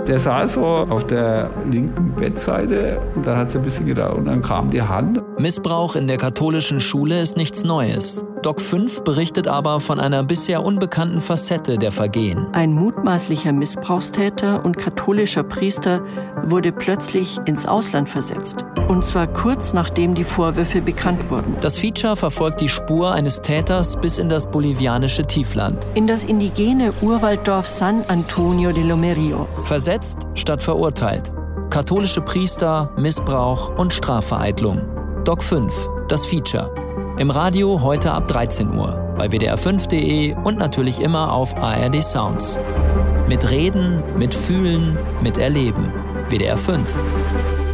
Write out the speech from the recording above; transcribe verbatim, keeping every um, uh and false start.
Der saß so auf der linken Bettseite und dann hat es ein bisschen gedauert und dann kam die Hand. Missbrauch in der katholischen Schule ist nichts Neues. Doc fünf berichtet aber von einer bisher unbekannten Facette der Vergehen. Ein mutmaßlicher Missbrauchstäter und katholischer Priester wurde plötzlich ins Ausland versetzt. Und zwar kurz nachdem die Vorwürfe bekannt wurden. Das Feature verfolgt die Spur eines Täters bis in das bolivianische Tiefland. In das indigene Urwalddorf San Antonio de Lomerío. Versetzt statt verurteilt. Katholische Priester, Missbrauch und Strafvereitlung. Doc fünf, das Feature. Im Radio heute ab dreizehn Uhr, bei W D R fünf punkt de und natürlich immer auf A R D Sounds. Mit Reden, mit Fühlen, mit Erleben. W D R fünf.